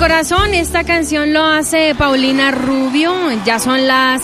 corazón. Esta canción lo hace Paulina Rubio. Ya son las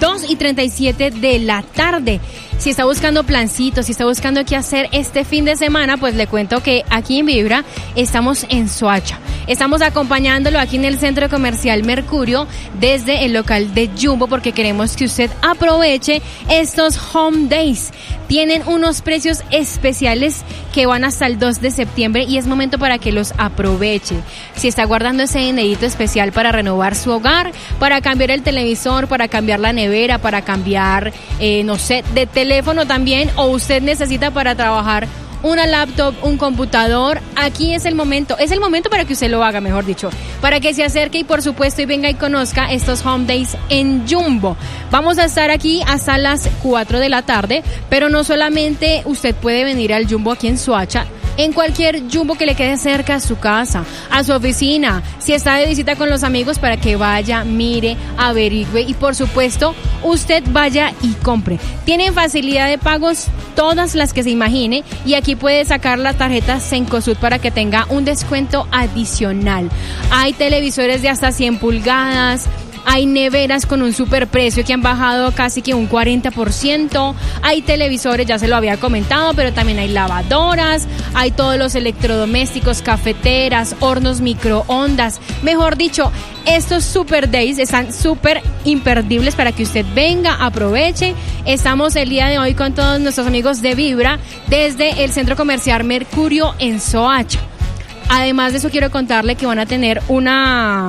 2:37 de la tarde. Si está buscando plancitos, si está buscando qué hacer este fin de semana, pues le cuento que aquí en Vibra estamos en Soacha. Estamos acompañándolo aquí en el Centro Comercial Mercurio desde el local de Jumbo porque queremos que usted aproveche estos Home Days. Tienen unos precios especiales que van hasta el 2 de septiembre y es momento para que los aproveche. Si está guardando ese dinerito especial para renovar su hogar, para cambiar el televisor, para cambiar la nevera, para cambiar, no sé, de teléfono también, o usted necesita para trabajar una laptop, un computador, aquí es el momento para que usted lo haga, mejor dicho, para que se acerque y por supuesto y venga y conozca estos Home Days en Jumbo. Vamos a estar aquí hasta las 4 de la tarde, pero no solamente usted puede venir al Jumbo aquí en Soacha, en cualquier Jumbo que le quede cerca a su casa, a su oficina, si está de visita con los amigos, para que vaya, mire, averigüe y por supuesto usted vaya y compre. Tienen facilidad de pagos todas las que se imagine y aquí puede sacar la tarjeta Cencosud para que tenga un descuento adicional. Hay televisores de hasta 100 pulgadas, hay neveras con un superprecio que han bajado casi que un 40%. Hay televisores, ya se lo había comentado, pero también hay lavadoras, hay todos los electrodomésticos, cafeteras, hornos microondas. Mejor dicho, estos Super Days están súper imperdibles para que usted venga, aproveche. Estamos el día de hoy con todos nuestros amigos de Vibra desde el Centro Comercial Mercurio en Soacha. Además de eso, quiero contarle que van a tener una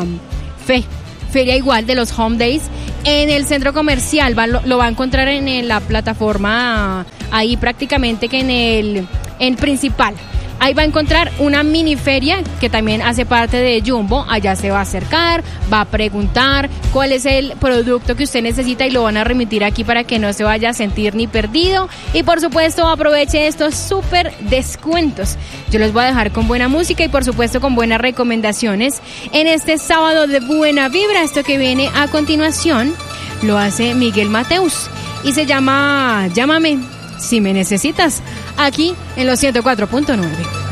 feria igual de los Home Days en el centro comercial. Lo va a encontrar en la plataforma ahí prácticamente que en principal. Ahí va a encontrar una mini feria que también hace parte de Jumbo. Allá se va a acercar, va a preguntar cuál es el producto que usted necesita y lo van a remitir aquí para que no se vaya a sentir ni perdido. Y por supuesto aproveche estos súper descuentos. Yo los voy a dejar con buena música y por supuesto con buenas recomendaciones en este sábado de Buena Vibra. Esto que viene a continuación lo hace Miguel Mateus y se llama Llámame si me necesitas, aquí en los 104.9.